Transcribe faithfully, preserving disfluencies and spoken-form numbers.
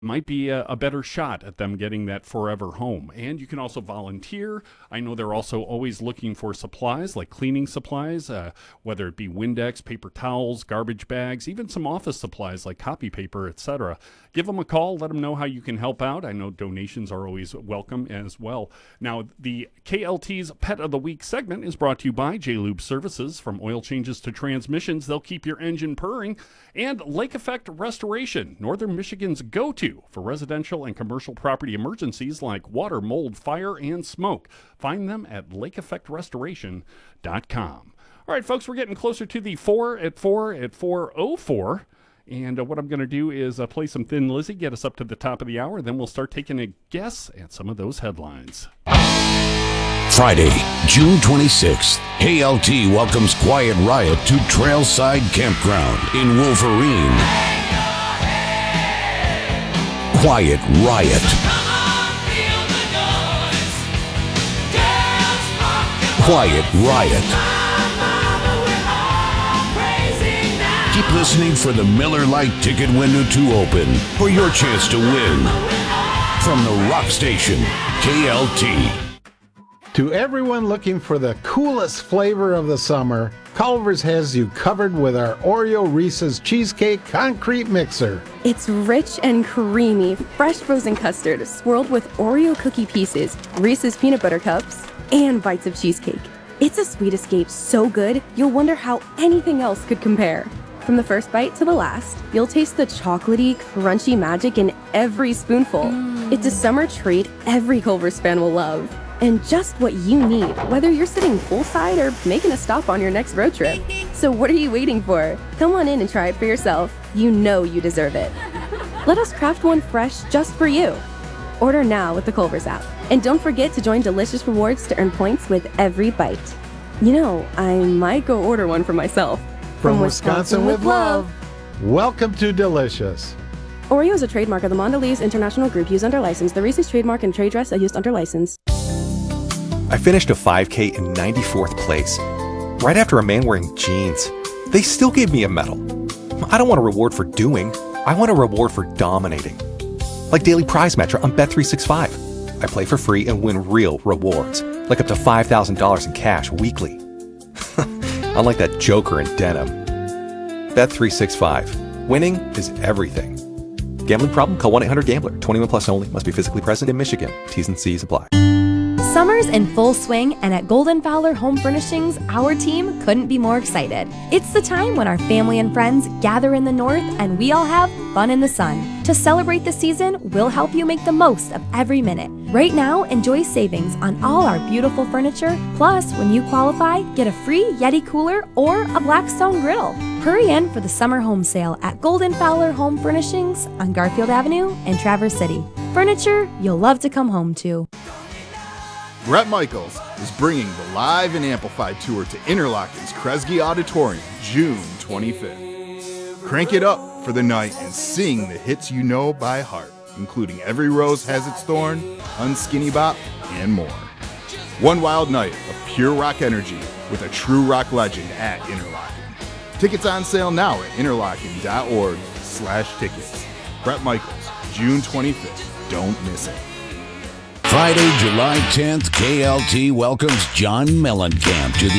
might be a, a better shot at them getting that forever home. And you can also volunteer. I know they're also always looking for supplies like cleaning supplies, uh, whether it be Windex, paper towels, garbage bags, even some office supplies like copy paper, et cetera. Give them a call. Let them know how you can help out. I know donations are always welcome as well. Now, the K L T's Pet of the Week segment is brought to you by J-Lube Services. From oil changes to transmissions, they'll keep your engine purring. And Lake Effect Restoration, Northern Michigan's go-to for residential and commercial property emergencies like water, mold, fire, and smoke. Find them at lake effect restoration dot com. All right, folks, we're getting closer to the four at four at four oh four. And uh, what I'm going to do is uh, play some Thin Lizzy, get us up to the top of the hour. Then we'll start taking a guess at some of those headlines. Friday, June twenty-sixth, K L T welcomes Quiet Riot to Trailside Campground in Wolverine. Quiet Riot. Quiet Riot. Keep listening for the Miller Lite ticket window to open for your chance to win. From the Rock Station, K L T. To everyone looking for the coolest flavor of the summer, Culver's has you covered with our Oreo Reese's Cheesecake Concrete Mixer. It's rich and creamy, fresh frozen custard swirled with Oreo cookie pieces, Reese's peanut butter cups, and bites of cheesecake. It's a sweet escape so good, you'll wonder how anything else could compare. From the first bite to the last, you'll taste the chocolatey, crunchy magic in every spoonful. Mm. It's a summer treat every Culver's fan will love. And just what you need, whether you're sitting poolside or making a stop on your next road trip. So what are you waiting for? Come on in and try it for yourself. You know you deserve it. Let us craft one fresh just for you. Order now with the Culver's app. And don't forget to join Delicious Rewards to earn points with every bite. You know, I might go order one for myself. From, From Wisconsin, Wisconsin with love. Welcome to Delicious. Oreo is a trademark of the Mondelez International Group used under license. The Reese's trademark and trade dress are used under license. I finished a five K in ninety-fourth place, right after a man wearing jeans. They still gave me a medal. I don't want a reward for doing, I want a reward for dominating. Like daily prize match on Bet three sixty-five. I play for free and win real rewards, like up to five thousand dollars in cash weekly. Unlike that joker in denim. Bet three sixty-five. Winning is everything. Gambling problem? Call one eight hundred gambler. twenty-one plus only. Must be physically present in Michigan. T's and C's apply. Summer's in full swing, and at Golden Fowler Home Furnishings, our team couldn't be more excited. It's the time when our family and friends gather in the north and we all have fun in the sun. To celebrate the season, we'll help you make the most of every minute. Right now, enjoy savings on all our beautiful furniture. Plus, when you qualify, get a free Yeti cooler or a Blackstone griddle. Hurry in for the summer home sale at Golden Fowler Home Furnishings on Garfield Avenue in Traverse City. Furniture you'll love to come home to. Bret Michaels is bringing the Live and Amplified Tour to Interlaken's Kresge Auditorium June twenty-fifth. Crank it up for the night and sing the hits you know by heart, including Every Rose Has Its Thorn, Unskinny Bop, and more. One wild night of pure rock energy with a true rock legend at Interlaken. Tickets on sale now at interlaken.org slash tickets. Bret Michaels, June twenty-fifth. Don't miss it. Friday, July tenth, K L T welcomes John Mellencamp to the